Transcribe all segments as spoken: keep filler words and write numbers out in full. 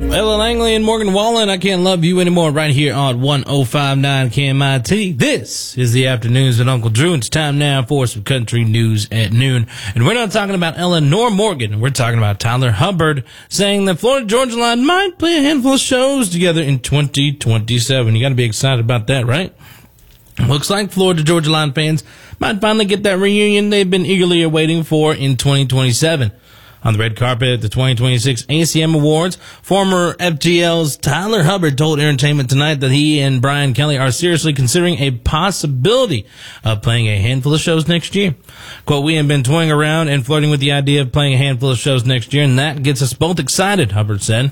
Ella Langley and Morgan Wallen, I Can't Love You Anymore, right here on one oh five point nine K M I T. This is the Afternoons with Uncle Drew. It's time now for some country news at noon. And we're not talking about Ella nor Morgan. We're talking about Tyler Hubbard saying that Florida Georgia Line might play a handful of shows together in twenty twenty-seven. You got to be excited about that, right? Looks like Florida Georgia Line fans might finally get that reunion they've been eagerly awaiting for in twenty twenty-seven. On the red carpet at the twenty twenty-six A C M Awards, former F G L's Tyler Hubbard told Entertainment Tonight that he and Brian Kelly are seriously considering a possibility of playing a handful of shows next year. Quote, "We have been toying around and flirting with the idea of playing a handful of shows next year, and that gets us both excited," Hubbard said.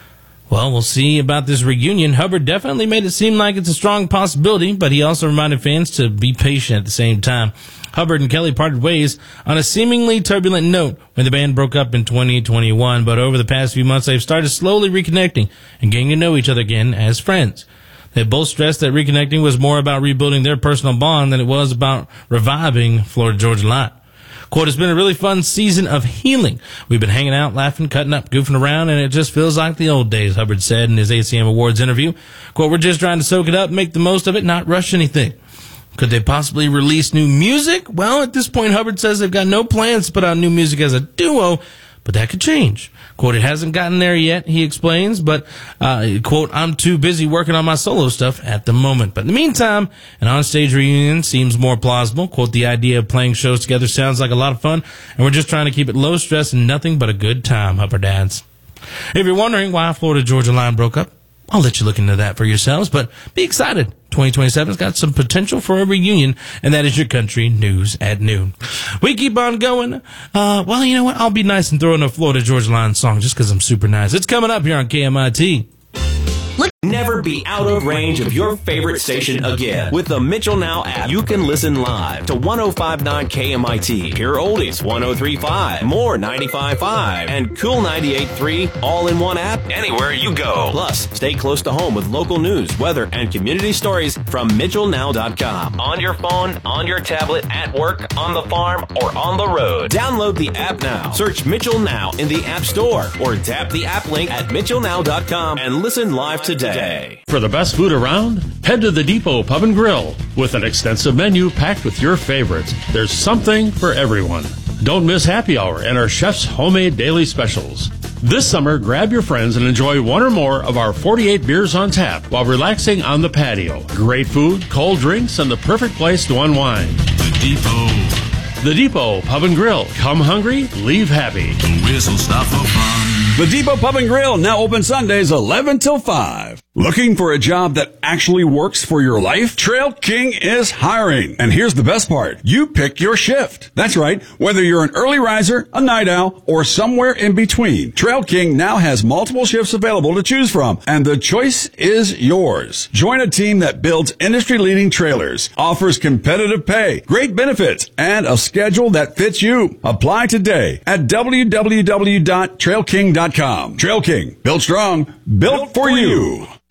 Well, we'll see about this reunion. Hubbard definitely made it seem like it's a strong possibility, but he also reminded fans to be patient at the same time. Hubbard and Kelly parted ways on a seemingly turbulent note when the band broke up in twenty twenty-one, but over the past few months they've started slowly reconnecting and getting to know each other again as friends. They both stressed that reconnecting was more about rebuilding their personal bond than it was about reviving Florida Georgia Line. Quote, "It's been a really fun season of healing. We've been hanging out, laughing, cutting up, goofing around, and it just feels like the old days," Hubbard said in his A C M Awards interview. Quote, "We're just trying to soak it up, make the most of it, not rush anything." Could they possibly release new music? Well, at this point, Hubbard says they've got no plans to put out new music as a duo, but that could change. Quote, "It hasn't gotten there yet," he explains, but, uh, quote, "I'm too busy working on my solo stuff at the moment. But in the meantime, an on-stage reunion seems more plausible." Quote, "The idea of playing shows together sounds like a lot of fun, and we're just trying to keep it low stress and nothing but a good time," Hubbard adds. If you're wondering why Florida Georgia Line broke up, I'll let you look into that for yourselves, but be excited. twenty twenty-seven's got some potential for a reunion, and that is your country news at noon. We keep on going. Uh, well, you know what? I'll be nice and throw in a Florida Georgia Line song just because I'm super nice. It's coming up here on K M I T. Never be out of range of your favorite station again. With the Mitchell Now app, you can listen live to one oh five point nine K M I T, Pure Oldies one oh three point five, More ninety-five point five, and Cool ninety-eight point three, all in one app anywhere you go. Plus, stay close to home with local news, weather, and community stories from Mitchell Now dot com. On your phone, on your tablet, at work, on the farm, or on the road. Download the app now. Search Mitchell Now in the App Store or tap the app link at Mitchell Now dot com and listen live today. For the best food around, head to the Depot Pub and Grill. With an extensive menu packed with your favorites, there's something for everyone. Don't miss happy hour and our chef's homemade daily specials. This summer, grab your friends and enjoy one or more of our forty-eight beers on tap while relaxing on the patio. Great food, cold drinks, and the perfect place to unwind. The Depot. The Depot Pub and Grill. Come hungry, leave happy. The whistle stop for fun. The Depot Pub and Grill, now open Sundays eleven till five. Looking for a job that actually works for your life? Trail King is hiring. And here's the best part. You pick your shift. That's right. Whether you're an early riser, a night owl, or somewhere in between, Trail King now has multiple shifts available to choose from, and the choice is yours. Join a team that builds industry-leading trailers, offers competitive pay, great benefits, and a schedule that fits you. Apply today at w w w dot trail king dot com. Trail King, built strong, built for you.